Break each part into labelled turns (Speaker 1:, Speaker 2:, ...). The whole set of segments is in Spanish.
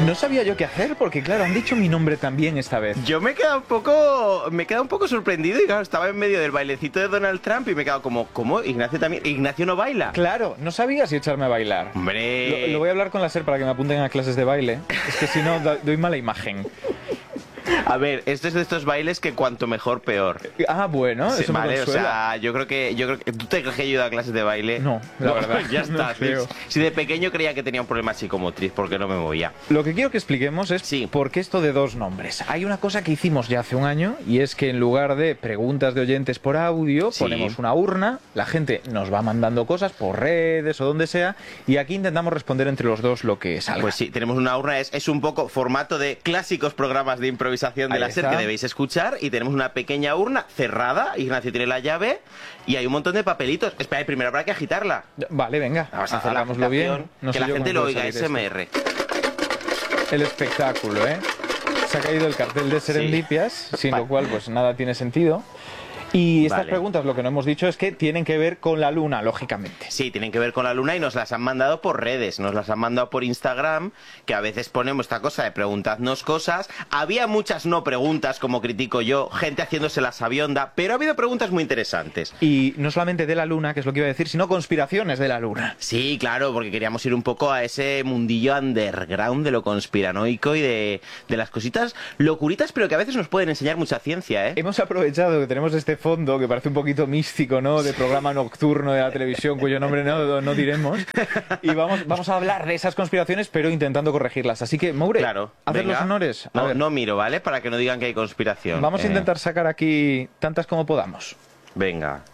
Speaker 1: No sabía yo qué hacer porque, claro, han dicho mi nombre también esta vez.
Speaker 2: Yo me he quedado un poco sorprendido y claro, estaba en medio del bailecito de Donald Trump y me he quedado como, ¿cómo? Ignacio también. ¿Ignacio no baila?
Speaker 1: Claro, no sabía si echarme a bailar.
Speaker 2: ¡Hombre!
Speaker 1: Lo voy a hablar con la SER para que me apunten a clases de baile. Es que si no, doy mala imagen.
Speaker 2: A ver, este es de estos bailes que cuanto mejor, peor.
Speaker 1: Ah, bueno,
Speaker 2: Sí,
Speaker 1: eso me
Speaker 2: vale, o
Speaker 1: consuela.
Speaker 2: sea, yo creo que ¿tú te crees que he ido a clases de baile?
Speaker 1: No, la verdad,
Speaker 2: Ya
Speaker 1: no
Speaker 2: está.
Speaker 1: creo.
Speaker 2: Si de pequeño creía que tenía un problema psicomotriz porque no me movía.
Speaker 1: Lo que quiero que expliquemos es
Speaker 2: Sí.
Speaker 1: por qué esto de dos nombres. Hay una cosa que hicimos ya hace un año y es que en lugar de preguntas de oyentes por audio,
Speaker 2: Sí.
Speaker 1: ponemos una urna, la gente nos va mandando cosas por redes o donde sea y aquí intentamos responder entre los dos lo que salga.
Speaker 2: Pues sí, tenemos una urna, es un poco formato de clásicos programas de improvisación de
Speaker 1: Ahí
Speaker 2: la SER
Speaker 1: está.
Speaker 2: que debéis escuchar y tenemos una pequeña urna cerrada, Ignacio tiene la llave y hay un montón de papelitos. Espera, primero habrá que agitarla.
Speaker 1: Vale, venga,
Speaker 2: Vamos a hacer la
Speaker 1: hagámoslo
Speaker 2: agitación,
Speaker 1: bien. No
Speaker 2: que
Speaker 1: sé
Speaker 2: la
Speaker 1: yo
Speaker 2: gente
Speaker 1: cómo
Speaker 2: lo
Speaker 1: puede
Speaker 2: oiga,
Speaker 1: salir esto.
Speaker 2: SMR.
Speaker 1: El espectáculo, ¿eh? Se ha caído el cartel de Serendipias, sin
Speaker 2: Vale.
Speaker 1: lo cual pues nada tiene sentido. Y estas
Speaker 2: Vale.
Speaker 1: preguntas, lo que no hemos dicho es que tienen que ver con la luna, lógicamente.
Speaker 2: Sí, tienen que ver con la luna y nos las han mandado por redes, nos las han mandado por Instagram, que a veces ponemos esta cosa de preguntadnos cosas. Había muchas no preguntas, como critico yo, gente haciéndose la sabionda, pero ha habido preguntas muy interesantes.
Speaker 1: Y no solamente de la luna, que es lo que iba a decir, sino conspiraciones de la luna.
Speaker 2: Sí, claro, porque queríamos ir un poco a ese mundillo underground de lo conspiranoico y de las cositas locuritas, pero que a veces nos pueden enseñar mucha ciencia, ¿eh?
Speaker 1: Hemos aprovechado que tenemos este fondo que parece un poquito místico, ¿no? De programa nocturno de la televisión, cuyo nombre no diremos. Y vamos a hablar de esas conspiraciones, pero intentando corregirlas. Así que, Moure,
Speaker 2: Claro.
Speaker 1: hacer
Speaker 2: venga.
Speaker 1: los honores. A ver,
Speaker 2: No miro, ¿vale? Para que no digan que hay conspiración.
Speaker 1: vamos a intentar sacar aquí tantas como podamos.
Speaker 2: Venga.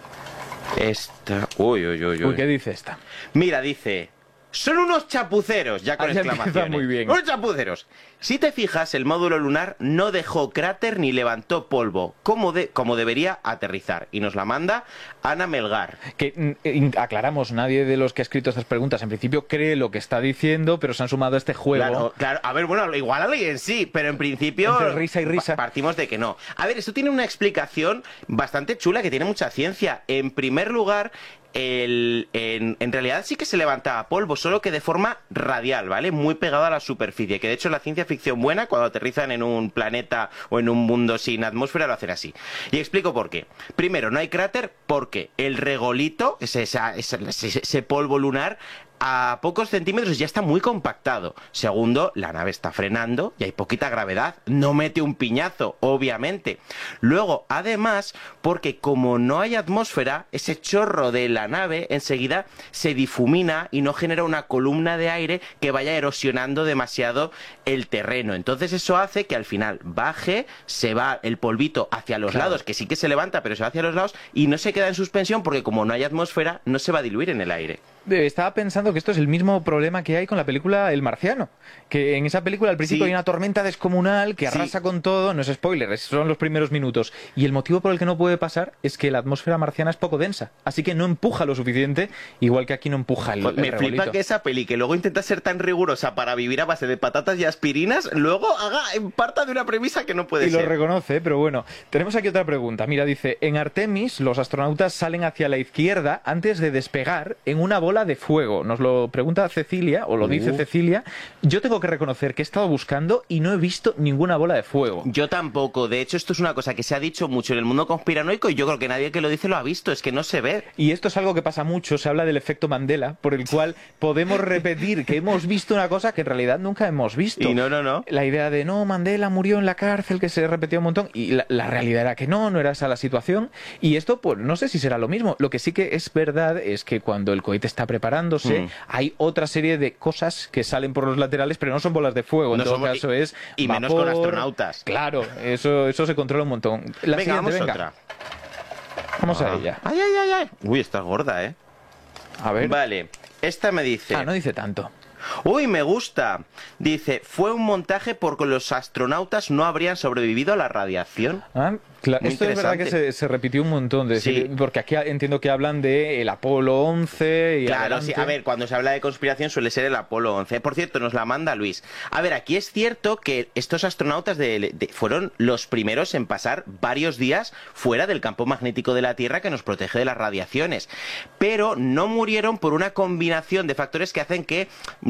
Speaker 2: Esta... Uy.
Speaker 1: Uy, ¿qué dice esta?
Speaker 2: Mira, dice... Son unos chapuceros, ya con
Speaker 1: Ah, ya empieza
Speaker 2: exclamaciones.
Speaker 1: muy bien.
Speaker 2: Unos chapuceros. Si te fijas, el módulo lunar no dejó cráter ni levantó polvo, como debería aterrizar. Y nos la manda Ana Melgar.
Speaker 1: Que aclaramos, nadie de los que ha escrito estas preguntas en principio cree lo que está diciendo, pero se han sumado a este juego.
Speaker 2: Claro. A ver, bueno, igual alguien sí, pero en principio...
Speaker 1: Entre risa y risa.
Speaker 2: Partimos de que no. A ver, esto tiene una explicación bastante chula, que tiene mucha ciencia. En primer lugar... en realidad sí que se levantaba polvo, solo que de forma radial, ¿vale? Muy pegado a la superficie, que de hecho la ciencia ficción buena, cuando aterrizan en un planeta o en un mundo sin atmósfera, lo hacen así. Y explico por qué. Primero, no hay cráter porque el regolito, ese polvo lunar, a pocos centímetros ya está muy compactado. Segundo, la nave está frenando y hay poquita gravedad. No mete un piñazo, obviamente. Luego, además, porque como no hay atmósfera, ese chorro de la nave enseguida se difumina y no genera una columna de aire que vaya erosionando demasiado el terreno. Entonces eso hace que al final baje, se va el polvito hacia los lados, que sí que se levanta, pero se va hacia los lados y no se queda en suspensión porque como no hay atmósfera, no se va a diluir en el aire.
Speaker 1: Estaba pensando que esto es el mismo problema que hay con la película El Marciano, que en esa película al principio
Speaker 2: Sí.
Speaker 1: hay una tormenta descomunal que arrasa con todo, no es spoiler, son los primeros minutos, y el motivo por el que no puede pasar es que la atmósfera marciana es poco densa, así que no empuja lo suficiente, igual que aquí no empuja el
Speaker 2: Me
Speaker 1: regolito.
Speaker 2: flipa que esa peli, que luego intenta ser tan rigurosa para vivir a base de patatas y aspirinas, luego parta de una premisa que no puede
Speaker 1: Y lo
Speaker 2: ser.
Speaker 1: reconoce, pero bueno. Tenemos aquí otra pregunta. Mira, dice, en Artemis los astronautas salen hacia la izquierda antes de despegar en una bola de fuego. Nos lo pregunta Cecilia, o lo dice Cecilia. Yo tengo que reconocer que he estado buscando y no he visto ninguna bola de fuego.
Speaker 2: Yo tampoco. De hecho, esto es una cosa que se ha dicho mucho en el mundo conspiranoico y yo creo que nadie que lo dice lo ha visto. Es que no se ve.
Speaker 1: Y esto es algo que pasa mucho, se habla del efecto Mandela, por el cual podemos repetir que hemos visto una cosa que en realidad nunca hemos visto.
Speaker 2: Y no.
Speaker 1: La idea de, no, Mandela murió en la cárcel, que se repetía un montón, y la realidad era que no era esa la situación. Y esto, pues no sé si será lo mismo. Lo que sí que es verdad es que cuando el cohete está preparándose, hay otra serie de cosas que salen por los laterales, pero no son bolas de fuego. En todo caso es
Speaker 2: y menos
Speaker 1: vapor.
Speaker 2: con astronautas.
Speaker 1: Claro, eso se controla un montón.
Speaker 2: Venga, vamos otra.
Speaker 1: Vamos a ella.
Speaker 2: Ay. Uy, estás gorda, ¿eh?
Speaker 1: A ver.
Speaker 2: Vale, esta me dice...
Speaker 1: No dice tanto.
Speaker 2: Uy, me gusta. Dice, fue un montaje porque los astronautas no habrían sobrevivido a la radiación.
Speaker 1: Claro.
Speaker 2: Muy
Speaker 1: Esto es verdad que
Speaker 2: interesante.
Speaker 1: se repitió un montón, de decir,
Speaker 2: Sí.
Speaker 1: porque aquí entiendo que hablan de el Apolo 11 y
Speaker 2: Claro,
Speaker 1: adelante.
Speaker 2: sí. A ver, cuando se habla de conspiración suele ser el Apolo 11. Por cierto, nos la manda Luis. A ver, aquí es cierto que estos astronautas fueron los primeros en pasar varios días fuera del campo magnético de la Tierra que nos protege de las radiaciones. Pero no murieron por una combinación de factores que hacen que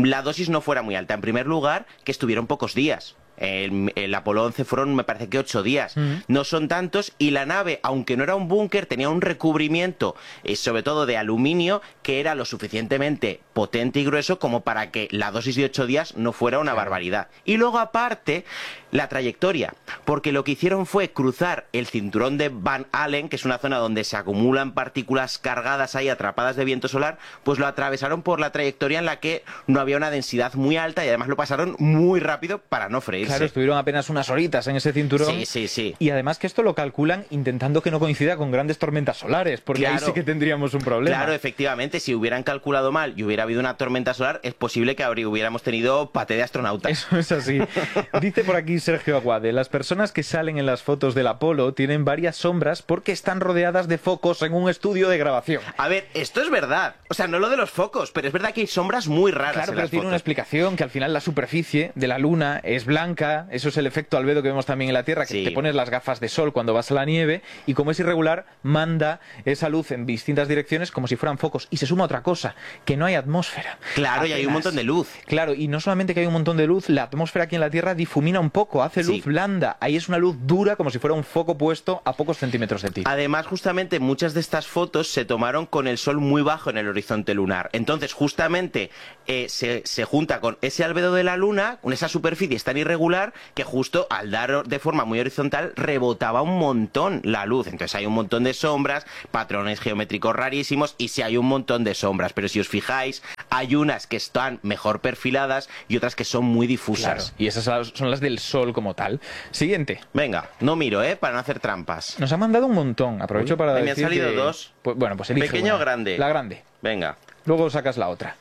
Speaker 2: la dosis no fuera muy alta. En primer lugar, que estuvieron pocos días. El Apolo 11 fueron, me parece que 8 días. No son tantos, y la nave, aunque no era un búnker, tenía un recubrimiento, sobre todo de aluminio, que era lo suficientemente potente y grueso como para que la dosis de 8 días no fuera una barbaridad. Y luego, aparte, la trayectoria, porque lo que hicieron fue cruzar el cinturón de Van Allen, que es una zona donde se acumulan partículas cargadas ahí, atrapadas de viento solar, pues lo atravesaron por la trayectoria en la que no había una densidad muy alta, y además lo pasaron muy rápido para no freírse.
Speaker 1: Claro, estuvieron apenas unas horitas en ese cinturón.
Speaker 2: Sí, sí, sí.
Speaker 1: Y además que esto lo calculan intentando que no coincida con grandes tormentas solares, porque ahí sí que tendríamos un problema.
Speaker 2: Claro, efectivamente, si hubieran calculado mal y hubiera habido una tormenta solar, es posible que hubiéramos tenido paté de astronauta.
Speaker 1: Eso es así. Dice por aquí Sergio Aguade, las personas que salen en las fotos del Apolo tienen varias sombras porque están rodeadas de focos en un estudio de grabación.
Speaker 2: A ver, esto es verdad. O sea, no lo de los focos, pero es verdad que hay sombras muy raras.
Speaker 1: Claro,
Speaker 2: en
Speaker 1: pero
Speaker 2: las
Speaker 1: tiene
Speaker 2: fotos.
Speaker 1: una explicación, que al final la superficie de la Luna es blanca, eso es el efecto albedo que vemos también en la Tierra, que
Speaker 2: Sí.
Speaker 1: te pones las gafas de sol cuando vas a la nieve, y como es irregular, manda esa luz en distintas direcciones como si fueran focos. Y se suma otra cosa, que no hay atmósfera.
Speaker 2: Claro, y hay un montón de luz.
Speaker 1: Claro, y no solamente que hay un montón de luz, la atmósfera aquí en la Tierra difumina un poco, hace luz blanda. Ahí es una luz dura, como si fuera un foco puesto a pocos centímetros de ti.
Speaker 2: Además, justamente, muchas de estas fotos se tomaron con el sol muy bajo en el horizonte lunar. Entonces, justamente, se junta con ese albedo de la Luna, con esa superficie tan irregular, que justo al dar de forma muy horizontal, rebotaba un montón la luz. Entonces hay un montón de sombras, patrones geométricos rarísimos, y sí hay un montón de sombras. Pero si os fijáis, hay unas que están mejor perfiladas y otras que son muy difusas.
Speaker 1: Claro, y esas son las del sol como tal. Siguiente.
Speaker 2: Venga, no miro, para no hacer trampas.
Speaker 1: Nos ha mandado un montón. Aprovecho para decir
Speaker 2: me han salido
Speaker 1: que...
Speaker 2: dos.
Speaker 1: Pues, bueno, pues elige
Speaker 2: ¿Pequeña
Speaker 1: una.
Speaker 2: o grande?
Speaker 1: La grande.
Speaker 2: Venga.
Speaker 1: Luego sacas la otra.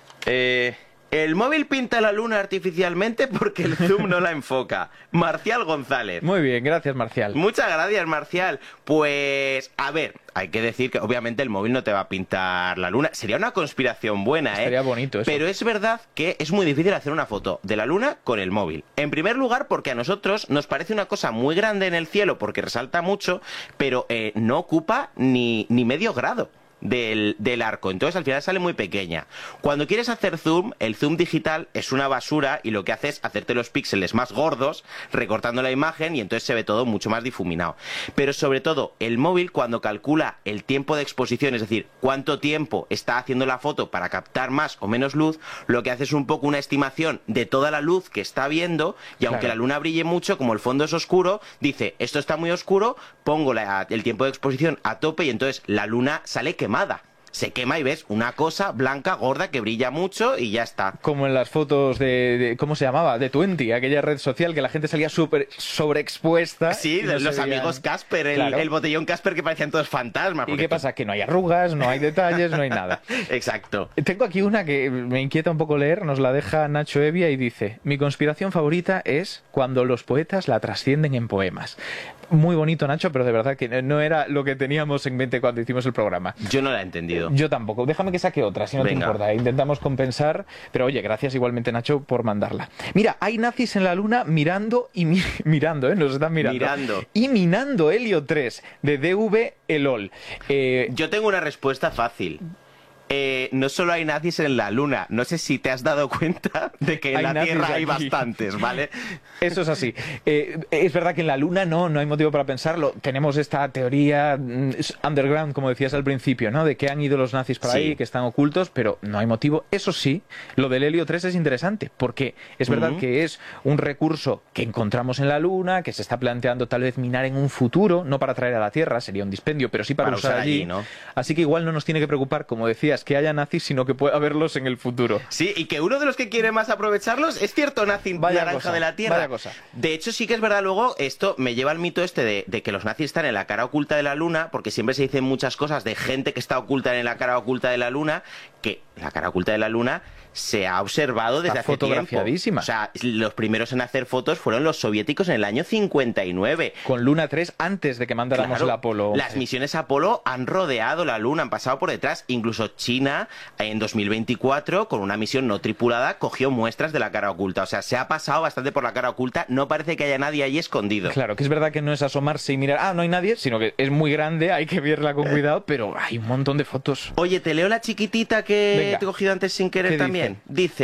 Speaker 2: El móvil pinta la luna artificialmente porque el zoom no la enfoca. Marcial González.
Speaker 1: Muy bien, gracias, Marcial.
Speaker 2: Muchas gracias, Marcial. Pues, a ver, hay que decir que obviamente el móvil no te va a pintar la luna. Sería una conspiración buena,
Speaker 1: Estaría bonito eso.
Speaker 2: Pero es verdad que es muy difícil hacer una foto de la luna con el móvil. En primer lugar, porque a nosotros nos parece una cosa muy grande en el cielo porque resalta mucho, pero no ocupa ni medio grado del arco, entonces al final sale muy pequeña. Cuando quieres hacer zoom, el zoom digital es una basura, y lo que hace es hacerte los píxeles más gordos, recortando la imagen, y entonces se ve todo mucho más difuminado. Pero sobre todo, el móvil, cuando calcula el tiempo de exposición, es decir, cuánto tiempo está haciendo la foto para captar más o menos luz, lo que hace es un poco una estimación de toda la luz que está viendo, y aunque la luna brille mucho, como el fondo es oscuro, dice, esto está muy oscuro, pongo el tiempo de exposición a tope, y entonces la luna sale quemada. Se quema y ves una cosa blanca, gorda, que brilla mucho, y ya está.
Speaker 1: Como en las fotos de ¿cómo se llamaba? De Twenty, aquella red social que la gente salía súper sobreexpuesta.
Speaker 2: Sí,
Speaker 1: no
Speaker 2: los amigos Casper, el botellón Casper, que parecían todos fantasmas.
Speaker 1: ¿Y qué pasa? Que no hay arrugas, no hay detalles, no hay nada.
Speaker 2: Exacto.
Speaker 1: Tengo aquí una que me inquieta un poco leer, nos la deja Nacho Evia y dice: mi conspiración favorita es cuando los poetas la trascienden en poemas. Muy bonito, Nacho, pero de verdad que no era lo que teníamos en mente cuando hicimos el programa.
Speaker 2: Yo no la he entendido.
Speaker 1: Yo tampoco. Déjame que saque otra, si no te importa. Intentamos compensar, pero oye, gracias igualmente, Nacho, por mandarla. Mira, hay nazis en la Luna mirando y mirando, nos están mirando.
Speaker 2: Mirando.
Speaker 1: Y minando Helio 3 de DV Elol.
Speaker 2: Yo tengo una respuesta fácil. No solo hay nazis en la Luna, no sé si te has dado cuenta de que en la Tierra hay bastantes, ¿vale?
Speaker 1: Eso es así. Es verdad que en la Luna no hay motivo para pensarlo. Tenemos esta teoría underground, como decías al principio, ¿no? De que han ido los nazis por ahí, que están ocultos, pero no hay motivo. Eso sí, lo del Helio 3 es interesante, porque es verdad que es un recurso que encontramos en la Luna, que se está planteando tal vez minar en un futuro, no para traer a la Tierra, sería un dispendio, pero sí para usar allí,
Speaker 2: ¿no?
Speaker 1: Así que igual no nos tiene que preocupar, como decías, que haya nazis, sino que pueda haberlos en el futuro.
Speaker 2: Sí, y que uno de los que quiere más aprovecharlos es cierto nazi naranja de la Tierra.
Speaker 1: Vaya cosa.
Speaker 2: De hecho, sí que es verdad, luego, esto me lleva al mito este de que los nazis están en la cara oculta de la Luna, porque siempre se dicen muchas cosas de gente que está oculta en la cara oculta de la Luna, que la cara oculta de la Luna se ha observado desde hace tiempo. O sea, los primeros en hacer fotos fueron los soviéticos en el año 59.
Speaker 1: Con Luna 3 antes de que mandáramos el Apolo 11.
Speaker 2: Las misiones Apolo han rodeado la Luna, han pasado por detrás. Incluso China, en 2024, con una misión no tripulada, cogió muestras de la cara oculta. O sea, se ha pasado bastante por la cara oculta. No parece que haya nadie allí escondido.
Speaker 1: Claro, que es verdad que no es asomarse y mirar, no hay nadie, sino que es muy grande, hay que verla con cuidado, pero hay un montón de fotos.
Speaker 2: Oye, te leo la chiquitita que te he cogido antes sin querer también. Dice,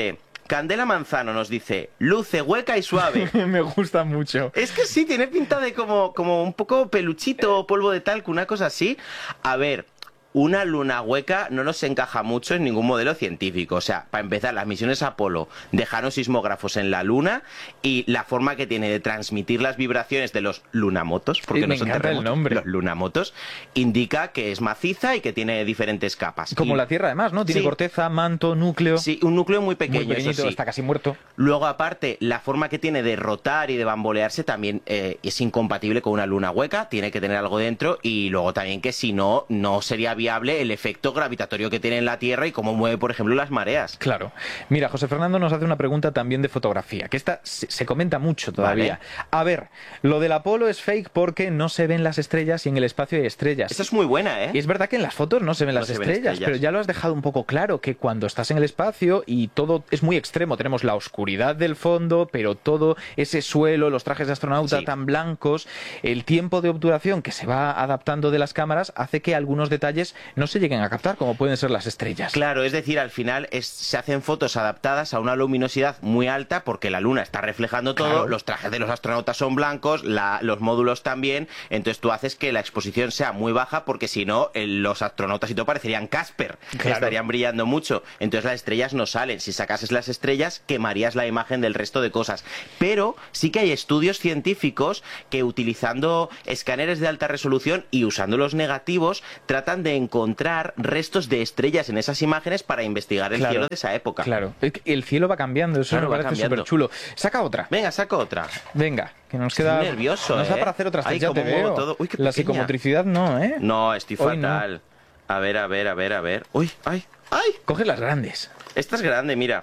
Speaker 2: Candela Manzano nos dice, luce hueca y suave.
Speaker 1: Me gusta mucho.
Speaker 2: Es que sí, tiene pinta de como un poco peluchito, polvo de talco, una cosa así. A ver, una luna hueca no nos encaja mucho en ningún modelo científico. O sea, para empezar, las misiones Apolo dejaron sismógrafos en la luna y la forma que tiene de transmitir las vibraciones de los lunamotos, porque no son terremotos,
Speaker 1: el nombre.
Speaker 2: los lunamotos, indica que es maciza y que tiene diferentes capas.
Speaker 1: Como
Speaker 2: y
Speaker 1: la Tierra, además, ¿no? Tiene corteza, manto, núcleo.
Speaker 2: Sí, un núcleo muy pequeño,
Speaker 1: muy pequeñito,
Speaker 2: eso sí.
Speaker 1: Está casi muerto.
Speaker 2: Luego, aparte, la forma que tiene de rotar y de bambolearse también es incompatible con una luna hueca, tiene que tener algo dentro, y luego también que si no, no sería viable el efecto gravitatorio que tiene en la Tierra y cómo mueve, por ejemplo, las mareas.
Speaker 1: Claro. Mira, José Fernando nos hace una pregunta también de fotografía, que esta se comenta mucho todavía. Vale. A ver, lo del Apolo es fake porque no se ven las estrellas y en el espacio hay estrellas.
Speaker 2: Esa es muy buena, ¿eh?
Speaker 1: Y es verdad que en las fotos no se ven las estrellas, pero ya lo has dejado un poco claro, que cuando estás en el espacio y todo es muy extremo, tenemos la oscuridad del fondo, pero todo ese suelo, los trajes de astronauta tan blancos, el tiempo de obturación que se va adaptando de las cámaras hace que algunos detalles no se lleguen a captar, como pueden ser las estrellas.
Speaker 2: Claro, es decir, al final se hacen fotos adaptadas a una luminosidad muy alta porque la luna está reflejando todo, claro. Los trajes de los astronautas son blancos, los módulos también, entonces tú haces que la exposición sea muy baja porque si no, los astronautas y todo parecerían Casper, claro. Estarían brillando mucho, entonces las estrellas no salen. Si sacases las estrellas, quemarías la imagen del resto de cosas. Pero sí que hay estudios científicos que utilizando escáneres de alta resolución y usando los negativos tratan de encontrar restos de estrellas en esas imágenes para investigar el cielo de esa época.
Speaker 1: Claro, el cielo va cambiando, eso me parece súper chulo. Saca otra.
Speaker 2: Venga, saca otra.
Speaker 1: Venga, que nos queda...
Speaker 2: Estoy nervioso,
Speaker 1: Nos da para hacer otras, ya te veo.
Speaker 2: Todo. Uy,
Speaker 1: la psicomotricidad no, ¿eh?
Speaker 2: No, estoy fatal. No. A ver. Uy, ay.
Speaker 1: Coge las grandes.
Speaker 2: Esta es grande, mira.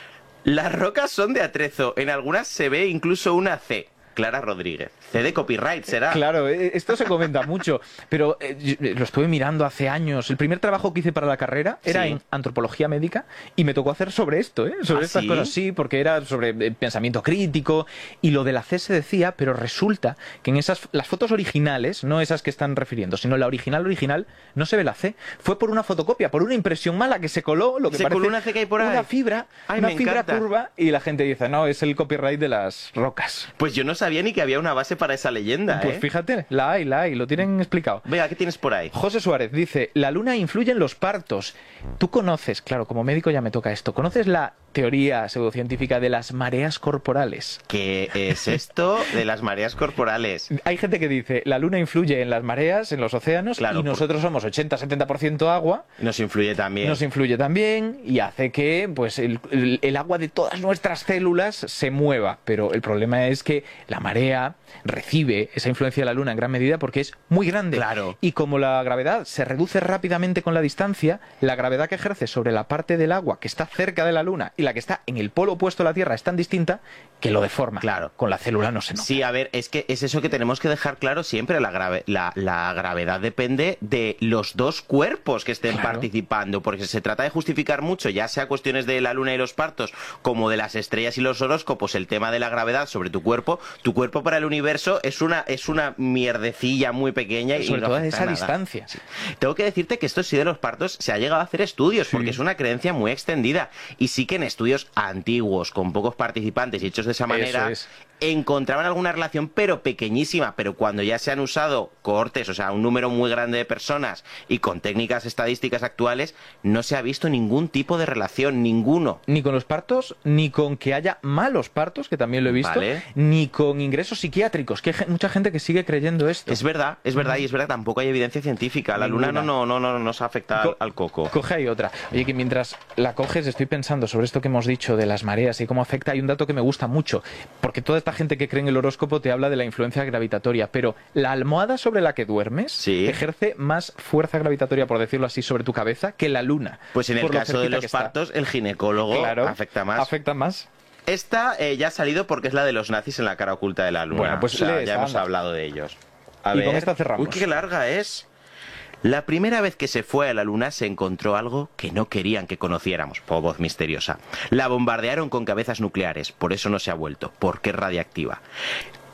Speaker 2: Las rocas son de atrezo. En algunas se ve incluso una C. Clara Rodríguez. C de copyright, ¿será?
Speaker 1: Claro, esto se comenta mucho, pero lo estuve mirando hace años. El primer trabajo que hice para la carrera era en antropología médica y me tocó hacer sobre esto, sobre estas cosas. Sí, porque era sobre pensamiento crítico y lo de la C se decía, pero resulta que en las fotos originales, no esas que están refiriendo, sino la original, no se ve la C. Fue por una fotocopia, por una impresión mala que se coló, lo que parece
Speaker 2: coló una C que hay por ahí.
Speaker 1: Una fibra curva y la gente dice, no, es el copyright de las rocas.
Speaker 2: Pues yo no sabía ni que había una base para esa leyenda,
Speaker 1: Pues fíjate, la hay, lo tienen explicado.
Speaker 2: Venga, ¿qué tienes por ahí?
Speaker 1: José Suárez dice, la luna influye en los partos. Tú conoces, claro, como médico ya me toca esto, ¿conoces la teoría pseudocientífica de las mareas corporales?
Speaker 2: ¿Qué es esto de las mareas corporales?
Speaker 1: Hay gente que dice, la luna influye en las mareas, en los océanos, y nosotros somos 80-70% agua.
Speaker 2: Nos influye
Speaker 1: también y hace que pues el agua de todas nuestras células se mueva. Pero el problema es que la marea recibe esa influencia de la luna en gran medida porque es muy grande.
Speaker 2: Claro.
Speaker 1: Y como la gravedad se reduce rápidamente con la distancia, la gravedad que ejerce sobre la parte del agua que está cerca de la luna y la que está en el polo opuesto a la Tierra es tan distinta que lo deforma.
Speaker 2: Claro.
Speaker 1: Con la célula no se nota.
Speaker 2: Sí, a ver, es que es eso que tenemos que dejar claro siempre. La gravedad depende de los dos cuerpos que estén participando, porque se trata de justificar mucho, ya sea cuestiones de la luna y los partos, como de las estrellas y los horóscopos, el tema de la gravedad sobre tu cuerpo. Tu cuerpo para el universo es una mierdecilla muy pequeña y
Speaker 1: sobre
Speaker 2: no
Speaker 1: todo a
Speaker 2: afecta
Speaker 1: esa
Speaker 2: nada.
Speaker 1: distancia.
Speaker 2: Sí. Tengo que decirte que esto sí de los partos se ha llegado a hacer estudios, porque es una creencia muy extendida, y sí que en estudios antiguos, con pocos participantes y hechos de esa manera, encontraban alguna relación, pero pequeñísima. Pero cuando ya se han usado cohortes, o sea, un número muy grande de personas y con técnicas estadísticas actuales, no se ha visto ningún tipo de relación, ninguno.
Speaker 1: Ni con los partos, ni con que haya malos partos, que también lo he visto, ni con ingresos psiquiátricos, que hay mucha gente que sigue creyendo esto.
Speaker 2: Es verdad, y es verdad, tampoco hay evidencia científica. La luna no nos afecta al coco.
Speaker 1: Coge ahí otra. Oye, que mientras la coges estoy pensando sobre esto que hemos dicho de las mareas y cómo afecta. Hay un dato que me gusta mucho, porque toda esta gente que cree en el horóscopo te habla de la influencia gravitatoria, pero la almohada sobre la que duermes ejerce más fuerza gravitatoria, por decirlo así, sobre tu cabeza que la luna.
Speaker 2: Pues en el caso de los partos, el ginecólogo afecta más.
Speaker 1: Afecta más.
Speaker 2: Esta ya ha salido porque es la de los nazis en la cara oculta de la luna.
Speaker 1: Bueno, pues
Speaker 2: ya hemos hablado de ellos. A ver.
Speaker 1: Con esta cerramos.
Speaker 2: Uy, qué larga es. La primera vez que se fue a la luna se encontró algo que no querían que conociéramos. Voz misteriosa. La bombardearon con cabezas nucleares, por eso no se ha vuelto, porque es radiactiva.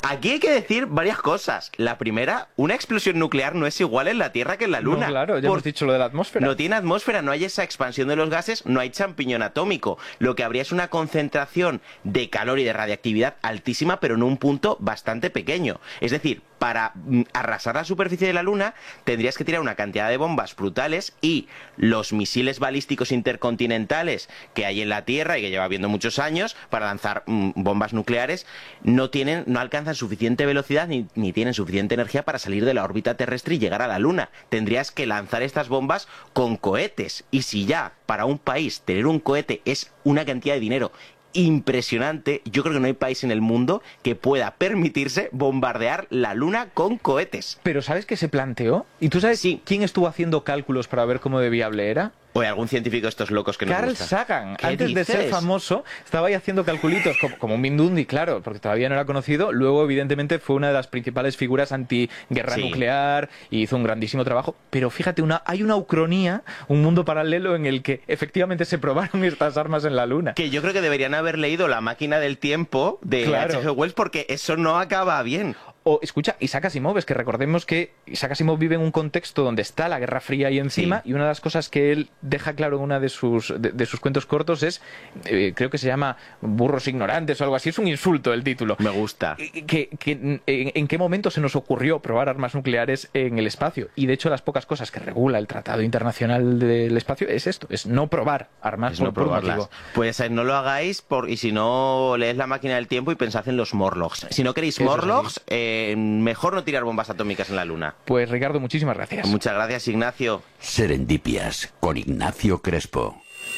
Speaker 2: Aquí hay que decir varias cosas. La primera, una explosión nuclear no es igual en la Tierra que en la Luna.
Speaker 1: No, claro, ya hemos dicho lo de la atmósfera.
Speaker 2: No tiene atmósfera, no hay esa expansión de los gases, no hay champiñón atómico. Lo que habría es una concentración de calor y de radiactividad altísima, pero en un punto bastante pequeño. Es decir, para arrasar la superficie de la Luna tendrías que tirar una cantidad de bombas brutales y los misiles balísticos intercontinentales que hay en la Tierra y que lleva habiendo muchos años para lanzar bombas nucleares no alcanzan suficiente velocidad ni tienen suficiente energía para salir de la órbita terrestre y llegar a la Luna. Tendrías que lanzar estas bombas con cohetes, y si ya para un país tener un cohete es una cantidad de dinero impresionante, yo creo que no hay país en el mundo que pueda permitirse bombardear la Luna con cohetes.
Speaker 1: Pero ¿sabes qué se planteó? ¿Y tú sabes quién estuvo haciendo cálculos para ver cómo de viable era?
Speaker 2: O algún científico de estos locos que nos
Speaker 1: Carl
Speaker 2: gusta.
Speaker 1: Sagan,
Speaker 2: ¿Qué
Speaker 1: antes
Speaker 2: dices?
Speaker 1: de ser famoso, estaba ahí haciendo calculitos como un Mindundi, claro, porque todavía no era conocido. Luego, evidentemente, fue una de las principales figuras anti-guerra nuclear y hizo un grandísimo trabajo. Pero fíjate, hay una ucronía, un mundo paralelo en el que efectivamente se probaron estas armas en la Luna.
Speaker 2: Que yo creo que deberían haber leído La máquina del tiempo de H.G. Wells, porque eso no acaba bien.
Speaker 1: O, escucha, Isaac Asimov, es que recordemos que Isaac Asimov vive en un contexto donde está la Guerra Fría ahí encima, y una de las cosas que él deja claro en una de sus cuentos cortos es, creo que se llama Burros Ignorantes o algo así, es un insulto el título.
Speaker 2: Me gusta.
Speaker 1: ¿En qué momento se nos ocurrió probar armas nucleares en el espacio? Y de hecho las pocas cosas que regula el Tratado Internacional del Espacio es esto, es no probar armas por un motivo.
Speaker 2: Pues no lo hagáis, y si no, leed La máquina del tiempo y pensad en los Morlocks. Si no queréis Morlocks, mejor no tirar bombas atómicas en la Luna.
Speaker 1: Pues Ricardo, muchísimas gracias.
Speaker 2: Muchas gracias, Ignacio.
Speaker 3: Serendipias con Ignacio Crespo.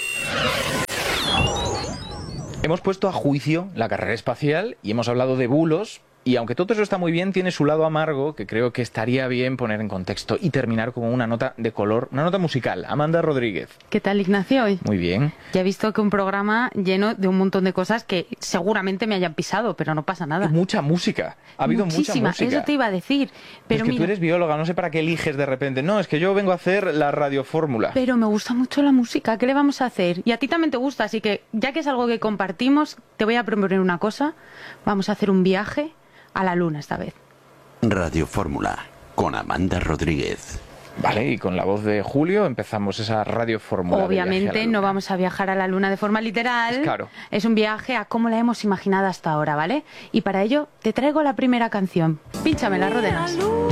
Speaker 1: Hemos puesto a juicio la carrera espacial y hemos hablado de bulos. Y aunque todo eso está muy bien, tiene su lado amargo, que creo que estaría bien poner en contexto y terminar con una nota de color, una nota musical. Amanda Rodríguez.
Speaker 4: ¿Qué tal, Ignacio?
Speaker 1: Muy bien.
Speaker 4: Ya he visto que un programa lleno de un montón de cosas que seguramente me hayan pisado, pero no pasa nada.
Speaker 1: Mucha música. Ha habido mucha música.
Speaker 4: Eso te iba a decir. Pero
Speaker 1: es que tú eres bióloga, no sé para qué eliges de repente. No, es que yo vengo a hacer la radiofórmula.
Speaker 4: Pero me gusta mucho la música. ¿Qué le vamos a hacer? Y a ti también te gusta, así que ya que es algo que compartimos, te voy a proponer una cosa. Vamos a hacer un viaje a la Luna esta vez.
Speaker 3: Radio Fórmula con Amanda Rodríguez.
Speaker 1: Vale, y con la voz de Julio empezamos esa Radio Fórmula.
Speaker 4: Obviamente no vamos a viajar a la Luna de forma literal.
Speaker 1: Claro.
Speaker 4: Es un viaje a cómo la hemos imaginado hasta ahora, ¿vale? Y para ello te traigo la primera canción. Pínchamela, Rodenas.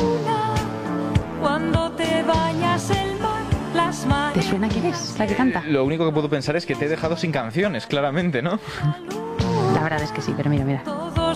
Speaker 5: Cuando te bañas el mar, las manos.
Speaker 4: ¿Te suena quién es la que canta?
Speaker 1: Lo único que puedo pensar es que te he dejado sin canciones, claramente, ¿no?
Speaker 4: La verdad es que sí, pero mira.